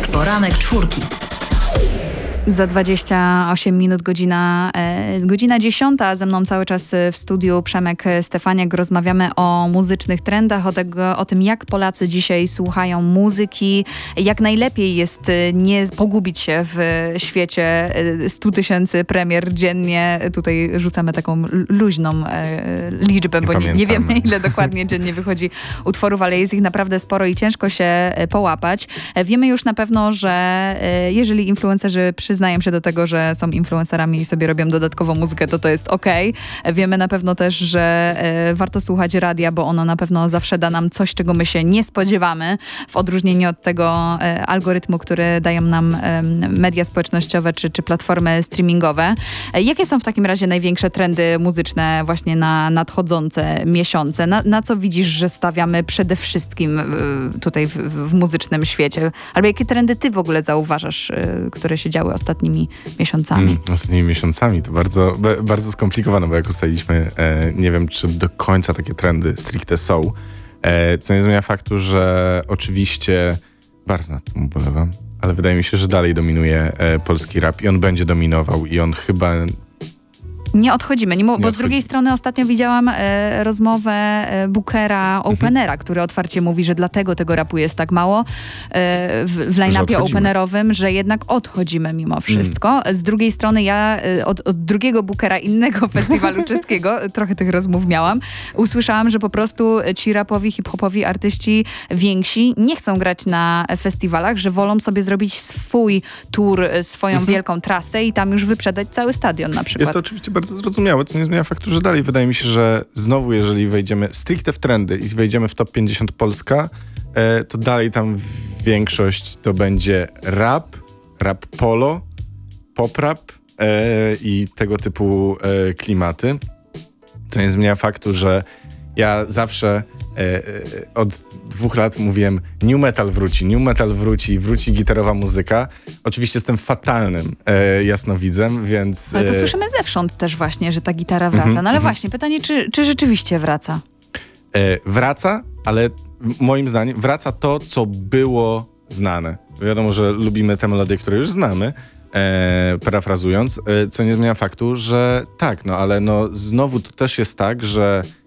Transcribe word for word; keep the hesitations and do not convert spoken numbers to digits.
Poranek czwórki. Za dwadzieścia osiem minut godzina, e, godzina dziesiąta. Ze mną cały czas w studiu Przemek Stefaniak. Rozmawiamy o muzycznych trendach, o, tego, o tym, jak Polacy dzisiaj słuchają muzyki, jak najlepiej jest nie pogubić się w świecie stu tysięcy premier dziennie. Tutaj rzucamy taką luźną e, liczbę, bo nie, nie wiemy, ile dokładnie dziennie wychodzi utworów, ale jest ich naprawdę sporo i ciężko się połapać. Wiemy już na pewno, że e, jeżeli influencerzy przy Przyznają się do tego, że są influencerami i sobie robią dodatkową muzykę, to to jest okej. Okay. Wiemy na pewno też, że e, warto słuchać radia, bo ono na pewno zawsze da nam coś, czego my się nie spodziewamy, w odróżnieniu od tego e, algorytmu, który dają nam e, media społecznościowe czy, czy platformy streamingowe. E, jakie są w takim razie największe trendy muzyczne właśnie na nadchodzące miesiące? Na, na co widzisz, że stawiamy przede wszystkim e, tutaj w, w, w muzycznym świecie? Albo jakie trendy ty w ogóle zauważasz, e, które się działy ostatnimi miesiącami? Mm, ostatnimi miesiącami to bardzo, b- bardzo skomplikowane, bo jak ustaliliśmy, e, nie wiem, czy do końca takie trendy stricte są, e, co nie zmienia faktu, że oczywiście bardzo nad tym ubolewam, ale wydaje mi się, że dalej dominuje e, polski rap i on będzie dominował i on chyba... Nie odchodzimy, nie mo- nie bo odchodzi. z drugiej strony ostatnio widziałam e, rozmowę e, Bookera Openera, mhm. który otwarcie mówi, że dlatego tego rapu jest tak mało e, w, w line-upie openerowym, że jednak odchodzimy mimo wszystko. Mm. Z drugiej strony ja e, od, od drugiego Bookera innego festiwalu czeskiego, trochę tych rozmów miałam, usłyszałam, że po prostu ci rapowi, hip-hopowi artyści więksi nie chcą grać na festiwalach, że wolą sobie zrobić swój tour, swoją mhm. wielką trasę i tam już wyprzedać cały stadion na przykład. Jest to oczywiście bardzo zrozumiałe, co nie zmienia faktu, że dalej wydaje mi się, że znowu, jeżeli wejdziemy stricte w trendy i wejdziemy w top pięćdziesiąt Polska, e, to dalej tam większość to będzie rap, rap polo, pop rap e, i tego typu e, klimaty. Co nie zmienia faktu, że ja zawsze e, e, od dwóch lat mówiłem, new metal wróci, new metal wróci, wróci gitarowa muzyka. Oczywiście jestem fatalnym e, jasnowidzem, więc... Ale to słyszymy zewsząd też właśnie, że ta gitara wraca. Mm-hmm, no ale mm-hmm. właśnie, pytanie, czy, czy rzeczywiście wraca? E, wraca, ale moim zdaniem wraca to, co było znane. Wiadomo, że lubimy te melodie, które już znamy, e, parafrazując, e, co nie zmienia faktu, że tak, no ale no znowu to też jest tak, że